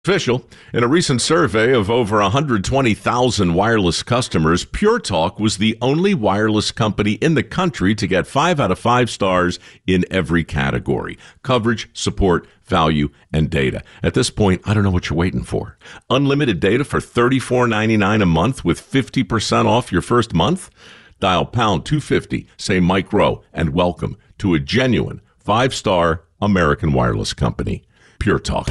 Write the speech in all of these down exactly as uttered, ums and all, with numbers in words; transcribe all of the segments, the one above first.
Official. In a recent survey of over one hundred twenty thousand wireless customers, Pure Talk was the only wireless company in the country to get five out of five stars in every category: coverage, support, value, and data. At this point, I don't know what you're waiting for. Unlimited data for thirty-four ninety-nine a month with fifty percent off your first month? Dial pound two fifty, say Mike Rowe, and welcome to a genuine five-star American wireless company, Pure Talk.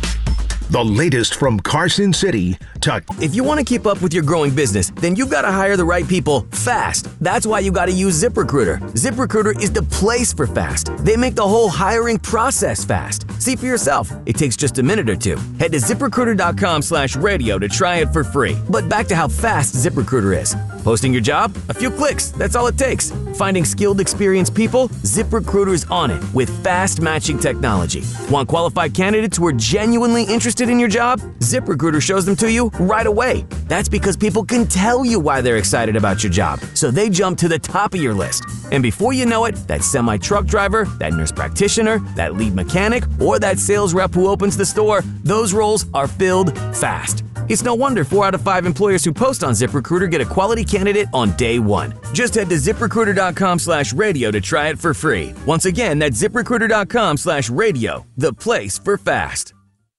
The latest from Carson City to... If you want to keep up with your growing business, then you've got to hire the right people fast. That's why you got to use ZipRecruiter. ZipRecruiter is the place for fast. They make the whole hiring process fast. See for yourself. It takes just a minute or two. Head to ZipRecruiter.com slash radio to try it for free. But back to how fast ZipRecruiter is. Posting your job? A few clicks. That's all it takes. Finding skilled, experienced people? ZipRecruiter's on it with fast matching technology. Want qualified candidates who are genuinely interested in your job? ZipRecruiter shows them to you right away. That's because people can tell you why they're excited about your job, so they jump to the top of your list. And before you know it, that semi-truck driver, that nurse practitioner, that lead mechanic, or that sales rep who opens the store, those roles are filled fast. It's no wonder four out of five employers who post on ZipRecruiter get a quality candidate on day one. Just head to ZipRecruiter.com slash radio to try it for free. Once again, that's ZipRecruiter.com slash radio, the place for fast.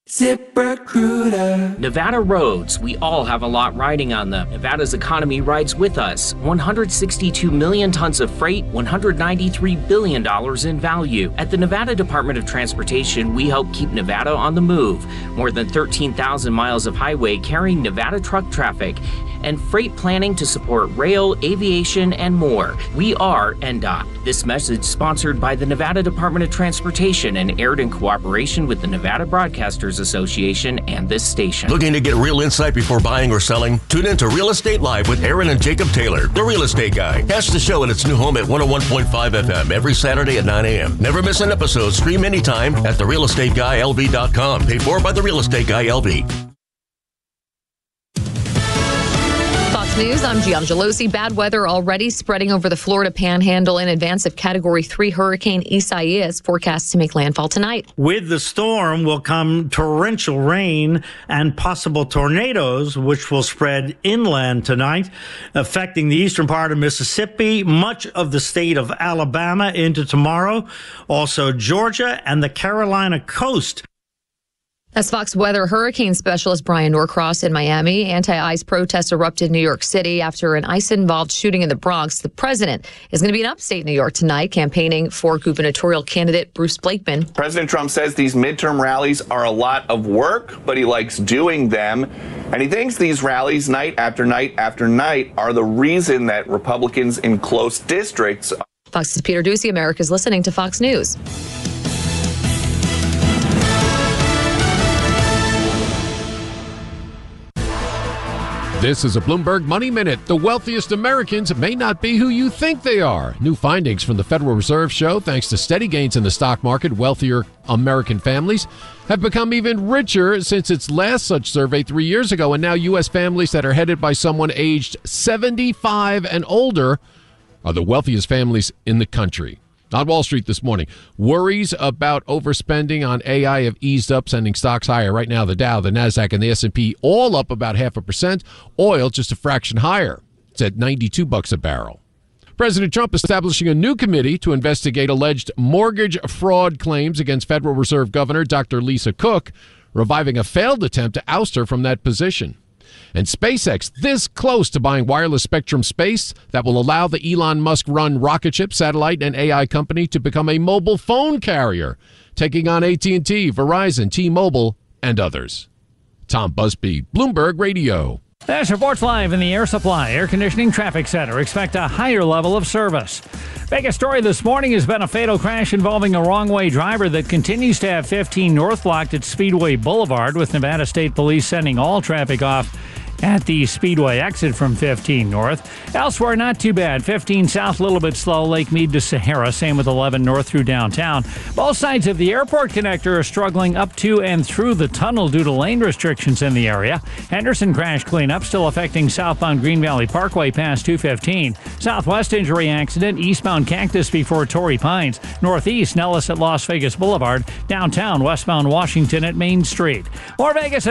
ZipRecruiter. Nevada roads, we all have a lot riding on them. Nevada's economy rides with us. one hundred sixty-two million tons of freight, one hundred ninety-three billion dollars in value. At the Nevada Department of Transportation, we help keep Nevada on the move. More than thirteen thousand miles of highway carrying Nevada truck traffic and freight planning to support rail, aviation, and more. We are N D O T. This message sponsored by the Nevada Department of Transportation and aired in cooperation with the Nevada Broadcasters Association and this station. Looking to get real insight before buying or selling? Tune in to Real Estate Live with Aaron and Jacob Taylor, the real estate guy. Catch the show in its new home at one oh one point five F M every Saturday at nine a.m. Never miss an episode. Stream anytime at the real estate guy L V dot com. Paid for by the Real Estate Guy L V. News, I'm Gian Gelosi. Bad weather already spreading over the Florida Panhandle in advance of Category three Hurricane Isaias, forecast to make landfall tonight. With the storm will come torrential rain and possible tornadoes, which will spread inland tonight, affecting the eastern part of Mississippi, much of the state of Alabama into tomorrow, also Georgia and the Carolina coast. That's Fox Weather hurricane specialist Brian Norcross in Miami. Anti-ice protests erupted in New York City after an ice-involved shooting in the Bronx. The president is going to be in upstate New York tonight, campaigning for gubernatorial candidate Bruce Blakeman. President Trump says these midterm rallies are a lot of work, but he likes doing them. And he thinks these rallies, night after night after night, are the reason that Republicans in close districts. Fox's Peter Ducey, America's listening to Fox News. This is a Bloomberg Money Minute. The wealthiest Americans may not be who you think they are. New findings from the Federal Reserve show, thanks to steady gains in the stock market, wealthier American families have become even richer since its last such survey three years ago. And now U S families that are headed by someone aged seventy-five and older are the wealthiest families in the country. On Wall Street this morning, worries about overspending on A I have eased up, sending stocks higher. Right now, the Dow, the Nasdaq, and the S and P all up about half a percent. Oil just a fraction higher. It's at ninety-two bucks a barrel. President Trump establishing a new committee to investigate alleged mortgage fraud claims against Federal Reserve Governor Doctor Lisa Cook, reviving a failed attempt to oust her from that position. And SpaceX, this close to buying wireless spectrum space that will allow the Elon Musk-run rocket ship, satellite, and A I company to become a mobile phone carrier, taking on A T and T, Verizon, T-Mobile, and others. Tom Busby, Bloomberg Radio. This reports live in the Air Supply Air Conditioning Traffic Center. Expect a higher level of service. Biggest story this morning has been a fatal crash involving a wrong-way driver that continues to have fifteen north blocked at Speedway Boulevard, with Nevada State Police sending all traffic off at the Speedway exit from fifteen north. Elsewhere, not too bad. fifteen south, a little bit slow. Lake Mead to Sahara. Same with eleven north through downtown. Both sides of the airport connector are struggling up to and through the tunnel due to lane restrictions in the area. Henderson crash cleanup still affecting southbound Green Valley Parkway past two fifteen. Southwest injury accident, eastbound Cactus before Torrey Pines. Northeast, Nellis at Las Vegas Boulevard. Downtown, westbound Washington at Main Street. More Vegas